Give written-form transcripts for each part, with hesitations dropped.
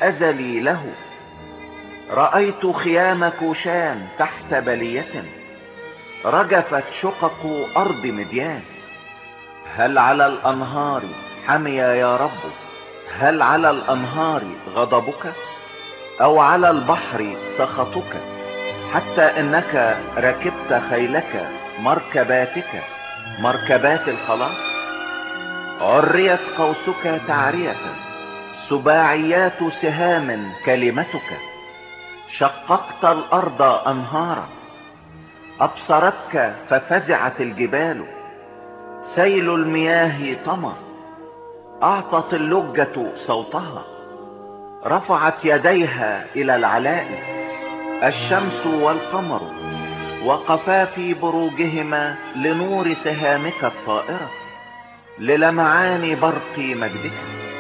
الأزلي له. رأيت خيام كوشان تحت بلية، رجفت شقق أرض مديان. هل على الأنهار حمي يا رب؟ هل على الأنهار غضبك؟ أو على البحر سخطك؟ حتى إنك ركبت خيلك مركباتك، مركبات الخلاص. عريت قوسك تعرية، سباعيات سهام كلمتك. شققت الأرض أنهارا، أبصرتك ففزعت الجبال. سيل المياه طمى، أعطت اللجة صوتها. رفعت يديها إلى العلاء، الشمس والقمر وقفا في بروجهما لنور سهامك الطائرة، للمعان برق مجدك.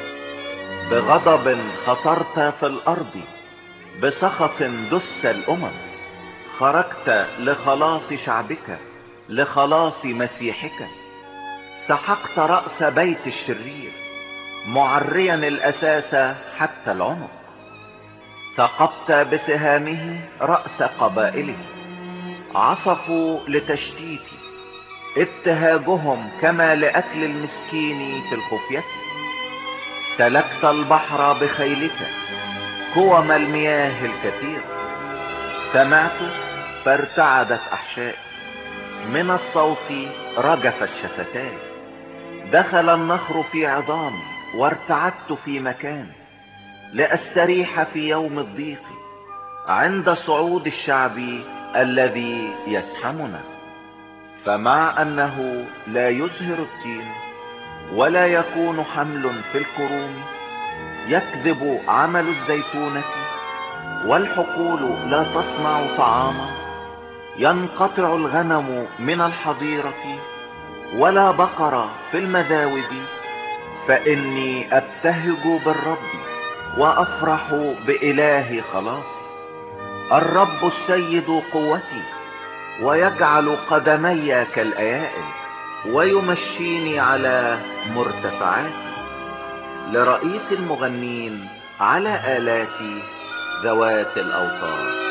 بغضب خطرت في الأرض، بسخط دس الأمم. خرجت لخلاص شعبك، لخلاص مسيحك. سحقت رأس بيت الشرير، معريا الأساس حتى العنق. ثقبت بسهامه رأس قبائله، عصفوا لتشتيت ابتهاجهم كما لأكل المسكين في الخفية. سلكت البحر بخيلك، كوم المياه الكثير. سمعت فارتعدت أحشائي، من الصوت رجفت شفتاي. دخل النخر في عظامي، وارتعدت في مكان لأستريح في يوم الضيق، عند صعود الشعب الذي يزحمنا. فمع أنه لا يزهر التين ولا يكون حمل في الكروم، يكذب عمل الزيتونة والحقول لا تصنع طعاما. ينقطع الغنم من الحظيرة ولا بقر في المذاود. فإني أبتهج بالرب وأفرح بإله خلاصي. الرب السيد قوتي، ويجعل قدمي كالأيائل، ويمشيني على مرتفعاتي. لرئيس المغنين على آلات ذوات الأوتار.